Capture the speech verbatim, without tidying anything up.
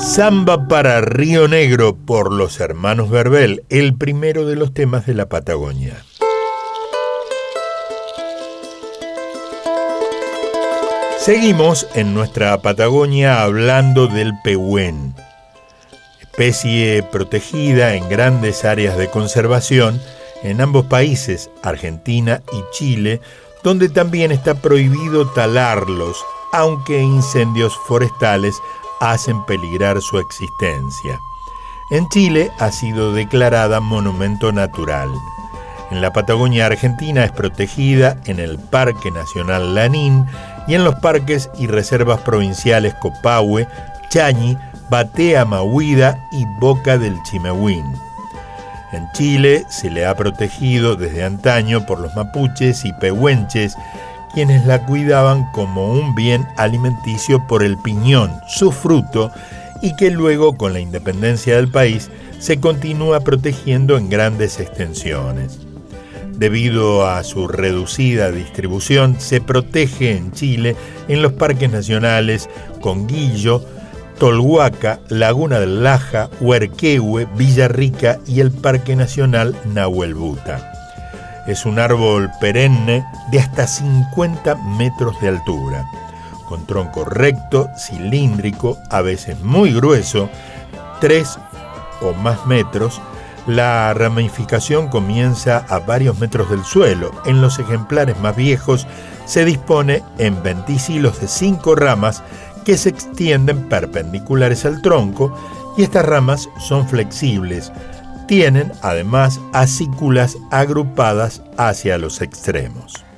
Samba para Río Negro por los hermanos Gardel, el primero de los temas de la Patagonia. Seguimos en nuestra Patagonia hablando del pehuen, especie protegida en grandes áreas de conservación en ambos países, Argentina y Chile, donde también está prohibido talarlos, aunque incendios forestales hacen peligrar su existencia. En Chile ha sido declarada monumento natural. En la Patagonia Argentina es protegida en el Parque Nacional Lanín y en los parques y reservas provinciales Copahue, Chañi, Batea Mahuida y Boca del Chimehuín. En Chile se le ha protegido desde antaño por los mapuches y pehuenches, quienes la cuidaban como un bien alimenticio por el piñón, su fruto, y que luego, con la independencia del país, se continúa protegiendo en grandes extensiones. Debido a su reducida distribución, se protege en Chile en los parques nacionales Conguillo, Tolhuaca, Laguna del Laja, Huerquehue, Villarrica y el Parque Nacional Nahuel Buta. Es un árbol perenne de hasta cincuenta metros de altura, con tronco recto, cilíndrico, a veces muy grueso, tres o más metros. La ramificación comienza a varios metros del suelo. En los ejemplares más viejos se dispone en venticilos de cinco ramas que se extienden perpendiculares al tronco, y estas ramas son flexibles. Tienen además acículas agrupadas hacia los extremos.